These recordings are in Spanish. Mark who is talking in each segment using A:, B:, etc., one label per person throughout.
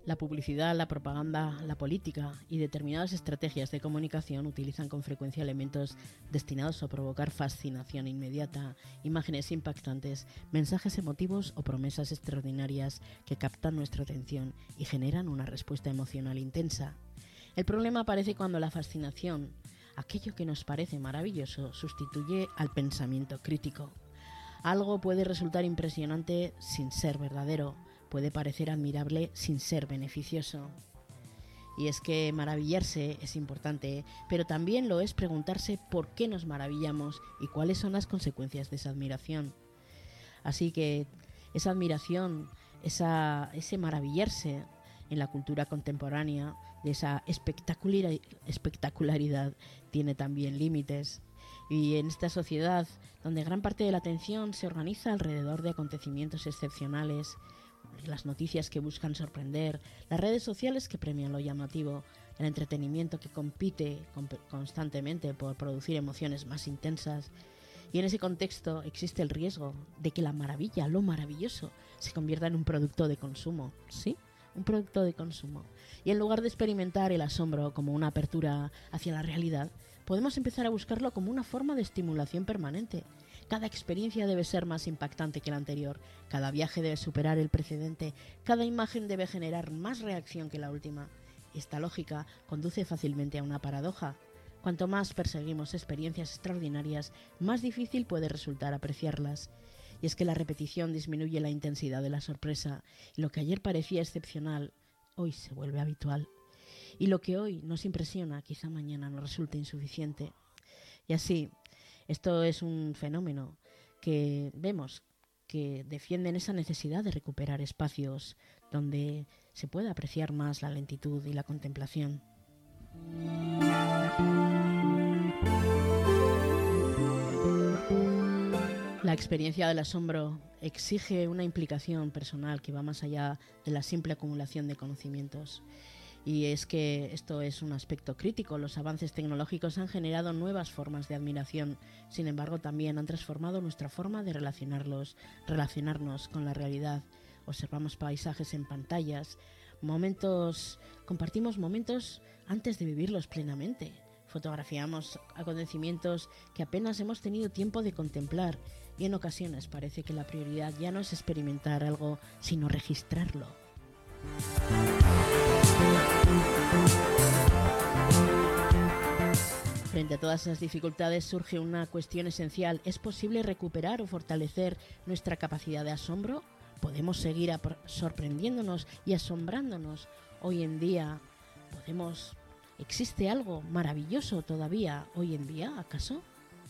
A: La publicidad, la propaganda, la política y determinadas estrategias de comunicación utilizan con frecuencia elementos destinados a provocar fascinación inmediata, imágenes impactantes, mensajes emotivos o promesas extraordinarias que captan nuestra atención y generan una respuesta emocional intensa. El problema aparece cuando la fascinación, aquello que nos parece maravilloso, sustituye al pensamiento crítico. Algo puede resultar impresionante sin ser verdadero, puede parecer admirable sin ser beneficioso. Y es que maravillarse es importante, pero también lo es preguntarse por qué nos maravillamos y cuáles son las consecuencias de esa admiración. Así que esa admiración, ese maravillarse en la cultura contemporánea, de esa espectacularidad, tiene también límites. Y en esta sociedad, donde gran parte de la atención se organiza alrededor de acontecimientos excepcionales, las noticias que buscan sorprender, las redes sociales que premian lo llamativo, el entretenimiento que compite constantemente por producir emociones más intensas. Y en ese contexto existe el riesgo de que la maravilla, lo maravilloso, se convierta en un producto de consumo. ¿Sí? Un producto de consumo. Y en lugar de experimentar el asombro como una apertura hacia la realidad, podemos empezar a buscarlo como una forma de estimulación permanente. Cada experiencia debe ser más impactante que la anterior, cada viaje debe superar el precedente, cada imagen debe generar más reacción que la última. Esta lógica conduce fácilmente a una paradoja. Cuanto más perseguimos experiencias extraordinarias, más difícil puede resultar apreciarlas. Y es que la repetición disminuye la intensidad de la sorpresa, y lo que ayer parecía excepcional, hoy se vuelve habitual. Y lo que hoy nos impresiona, quizá mañana nos resulte insuficiente. Y así, esto es un fenómeno que vemos que defienden esa necesidad de recuperar espacios donde se pueda apreciar más la lentitud y la contemplación. La experiencia del asombro exige una implicación personal que va más allá de la simple acumulación de conocimientos. Y es que esto es un aspecto crítico. Los avances tecnológicos han generado nuevas formas de admiración. Sin embargo, también han transformado nuestra forma de relacionarnos con la realidad. Observamos paisajes en pantallas, compartimos momentos antes de vivirlos plenamente. Fotografiamos acontecimientos que apenas hemos tenido tiempo de contemplar. Y en ocasiones parece que la prioridad ya no es experimentar algo, sino registrarlo. Frente a todas esas dificultades surge una cuestión esencial. ¿Es posible recuperar o fortalecer nuestra capacidad de asombro? ¿Podemos seguir sorprendiéndonos y asombrándonos? Hoy en día, ¿existe algo maravilloso todavía hoy en día, acaso?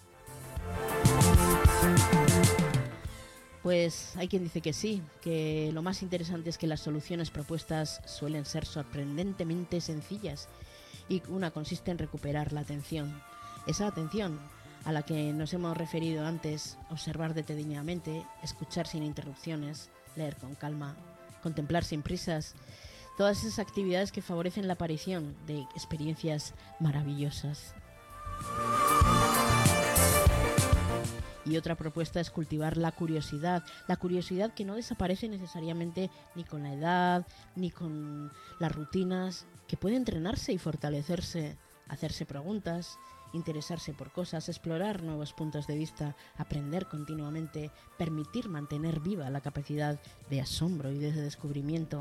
A: Pues hay quien dice que sí, que lo más interesante es que las soluciones propuestas suelen ser sorprendentemente sencillas, y una consiste en recuperar la atención. Esa atención a la que nos hemos referido antes, observar detenidamente, escuchar sin interrupciones, leer con calma, contemplar sin prisas, todas esas actividades que favorecen la aparición de experiencias maravillosas. Y otra propuesta es cultivar la curiosidad que no desaparece necesariamente ni con la edad, ni con las rutinas, que puede entrenarse y fortalecerse, hacerse preguntas, interesarse por cosas, explorar nuevos puntos de vista, aprender continuamente, permitir mantener viva la capacidad de asombro y de descubrimiento.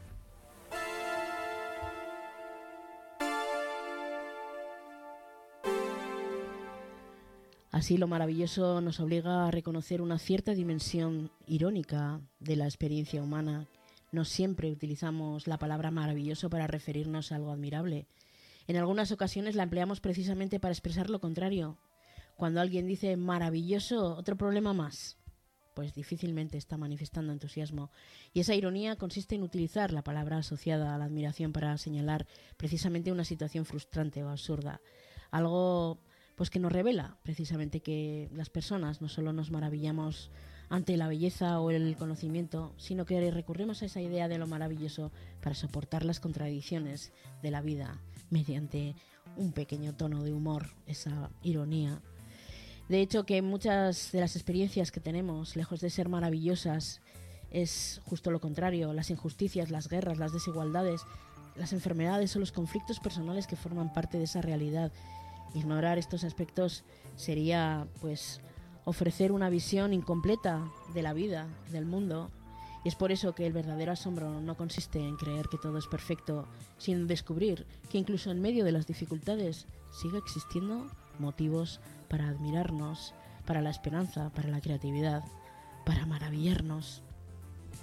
A: Así, lo maravilloso nos obliga a reconocer una cierta dimensión irónica de la experiencia humana. No siempre utilizamos la palabra maravilloso para referirnos a algo admirable. En algunas ocasiones la empleamos precisamente para expresar lo contrario. Cuando alguien dice maravilloso, otro problema más, pues difícilmente está manifestando entusiasmo. Y esa ironía consiste en utilizar la palabra asociada a la admiración para señalar precisamente una situación frustrante o absurda. Algo pues que nos revela precisamente que las personas no solo nos maravillamos ante la belleza o el conocimiento, sino que recurrimos a esa idea de lo maravilloso para soportar las contradicciones de la vida mediante un pequeño tono de humor, esa ironía. De hecho, que muchas de las experiencias que tenemos, lejos de ser maravillosas, es justo lo contrario: las injusticias, las guerras, las desigualdades, las enfermedades o los conflictos personales que forman parte de esa realidad. Ignorar estos aspectos sería, pues, ofrecer una visión incompleta de la vida, del mundo. Y es por eso que el verdadero asombro no consiste en creer que todo es perfecto, sino en descubrir que incluso en medio de las dificultades sigue existiendo motivos para admirarnos, para la esperanza, para la creatividad, para maravillarnos.